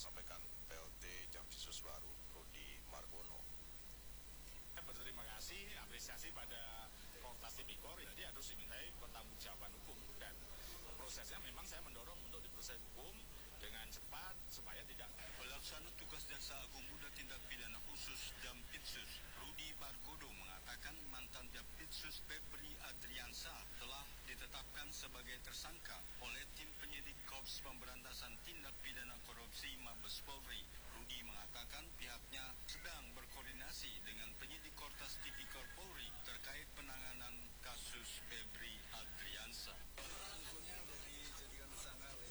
sampaikan PLT Jampitsus baru Rudi Margono. Berterima kasih, apresiasi pada Kortas Tipikor, jadi harus dimintai pertanggungjawaban hukum dan prosesnya memang saya mendorong untuk diproses hukum dengan cepat supaya tidak. Pelaksana tugas Jaksa Agung Muda Tindak Pidana Khusus Jampitsus Rudi Margono mengatakan mantan Jampitsus Febri Adriansa telah ditetapkan sebagai tersangka oleh tim penyidik Korps Pemberantasan Tindak Pidana Korupsi Mabes Polri. Rudi mengatakan pihaknya sedang berkoordinasi dengan penyidik Kortas Tipikor Polri terkait penanganan kasus Febri Adriansa. Tentunya sudah dijadikan tersangka oleh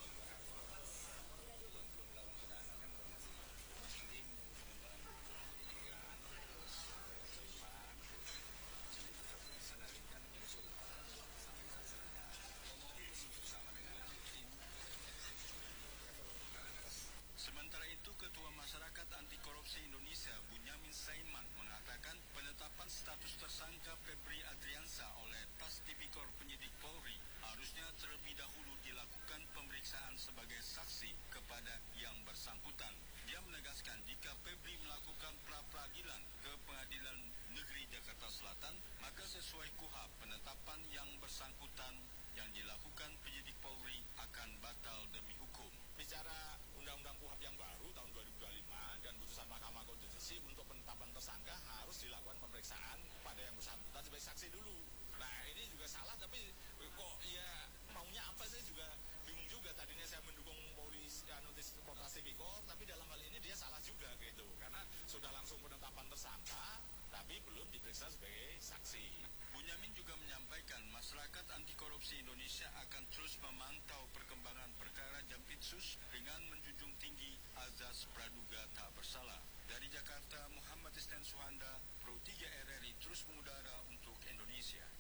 belum melakukan penahanan kan masih nanti menunggu penyidikan terus terlibat jadi bisa nanti kan menyusul sampai hasilnya bersama dengan tim. Sementara itu, Ketua Masyarakat Anti Korupsi Indonesia Bunyamin Saiman mengatakan penetapan status tersangka Febri Adriansa oleh Tas Tipikor Penyidik Polri harusnya terlebih dahulu dilakukan pemeriksaan sebagai saksi kepada yang bersangkutan. Dia menegaskan jika Febri melakukan pra-peradilan ke Pengadilan Negeri Jakarta Selatan, maka sesuai KUHP penetapan yang bersangkutan yang dilakukan penyidik Polri akan batal demi hukum. Bicara Undang-Undang KUHP yang baru tahun 2025 dan putusan Mahkamah Konstitusi untuk penetapan tersangka harus dilakukan pemeriksaan pada yang bersangkutan sebagai saksi dulu. Nah ini juga salah, tapi kok ya maunya apa, saya juga bingung juga. Tadinya saya mendukung polisi notis Kortas Tipikor, tapi dalam hal ini dia salah juga gitu, karena sudah langsung penetapan tersangka tapi belum diperiksa sebagai saksi. Bunyamin juga menyampaikan masyarakat anti korupsi Indonesia akan terus memantau perkembangan perkara Jampitsus dengan menjunjung tinggi azas praduga tak bersalah. Dari Jakarta, Muhammad Isnan Suhanda, Pro 3 RRI terus mengudara untuk Indonesia.